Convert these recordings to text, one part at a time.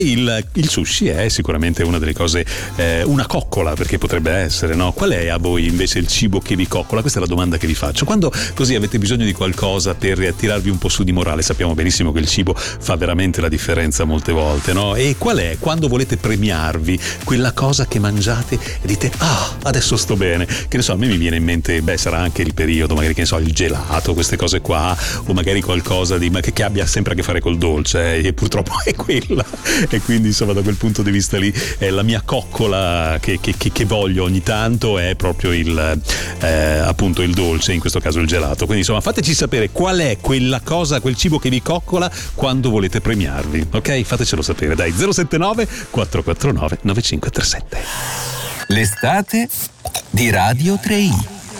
Il sushi è sicuramente una delle cose, una coccola, perché potrebbe essere, no? Qual è a voi invece il cibo che vi coccola? Questa è la domanda che vi faccio. Quando così avete bisogno di qualcosa per tirarvi un po' su di morale, sappiamo benissimo che il cibo fa veramente la differenza molte volte, no? E qual è, quando volete premiarvi, quella cosa che mangiate e dite adesso sto bene? Che ne so, a me mi viene in mente, sarà anche il periodo, magari, che ne so, il gelato, queste cose qua, o magari qualcosa che abbia sempre a che fare col dolce, e purtroppo è quella. E quindi insomma, da quel punto di vista lì, la mia coccola che voglio ogni tanto è proprio appunto il dolce, in questo caso il gelato. Quindi insomma, fateci sapere qual è quella cosa, quel cibo che vi coccola quando volete premiarvi, ok? Fatecelo sapere, dai. 079 449 9537. L'estate di Radio 3i.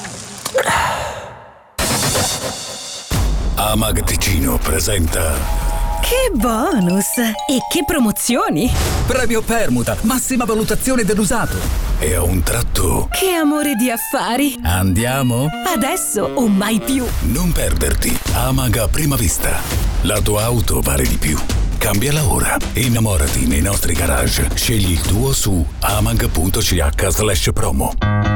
Amag Ticino presenta Che bonus! E che promozioni! Premio permuta, massima valutazione dell'usato. e a un tratto... Che amore di affari! Andiamo? Adesso o mai più! Non perderti Amag a prima vista. La tua auto vale di più. Cambiala ora. Innamorati nei nostri garage. Scegli il tuo su amag.ch/promo.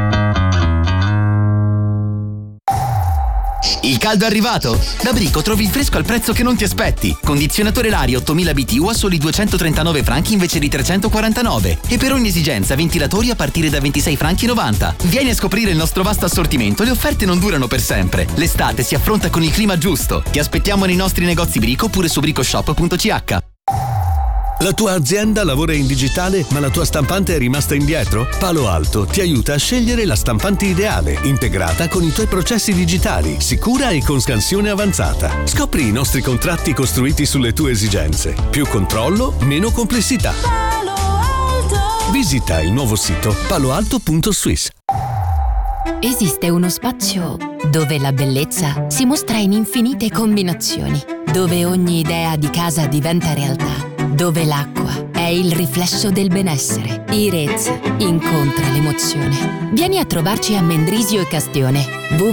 Il caldo è arrivato? Da Brico trovi il fresco al prezzo che non ti aspetti. Condizionatore Lari 8000 BTU a soli 239 franchi invece di 349. E per ogni esigenza ventilatori a partire da 26 franchi 90. Vieni a scoprire il nostro vasto assortimento, le offerte non durano per sempre. L'estate si affronta con il clima giusto. Ti aspettiamo nei nostri negozi Brico oppure su bricoshop.ch. La tua azienda lavora in digitale, ma la tua stampante è rimasta indietro? Palo Alto ti aiuta a scegliere la stampante ideale, integrata con i tuoi processi digitali, sicura e con scansione avanzata. Scopri i nostri contratti costruiti sulle tue esigenze. Più controllo, meno complessità. Palo Alto. Visita il nuovo sito paloalto.swiss. Esiste uno spazio dove la bellezza si mostra in infinite combinazioni, dove ogni idea di casa diventa realtà, dove l'acqua è il riflesso del benessere. Irez incontra l'emozione. Vieni a trovarci a Mendrisio e Castione.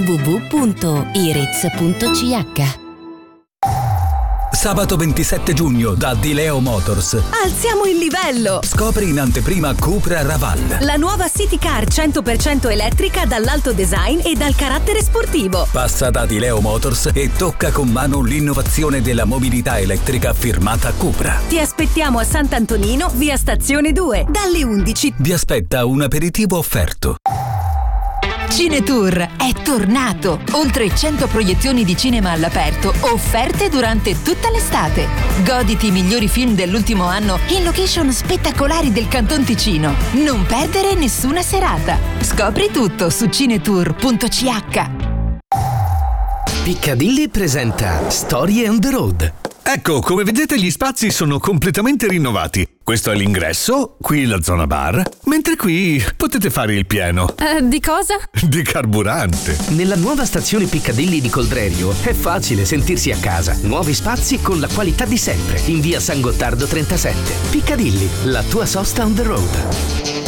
www.irez.ch. Sabato 27 giugno da Dileo Motors. Alziamo il livello! Scopri in anteprima Cupra Raval. La nuova City Car 100% elettrica dall'alto design e dal carattere sportivo. Passa da Dileo Motors e tocca con mano l'innovazione della mobilità elettrica firmata Cupra. Ti aspettiamo a Sant'Antonino, via Stazione 2, dalle 11. Vi aspetta un aperitivo offerto. Cinetour è tornato! Oltre 100 proiezioni di cinema all'aperto, offerte durante tutta l'estate. Goditi i migliori film dell'ultimo anno in location spettacolari del Canton Ticino. Non perdere nessuna serata. Scopri tutto su cinetour.ch. Piccadilly presenta Storie on the Road. Ecco, come vedete gli spazi sono completamente rinnovati. Questo è l'ingresso, qui la zona bar, mentre qui potete fare il pieno. Di cosa? Di carburante. Nella nuova stazione Piccadilly di Coldrerio è facile sentirsi a casa. Nuovi spazi con la qualità di sempre. In via San Gottardo 37. Piccadilly, la tua sosta on the road.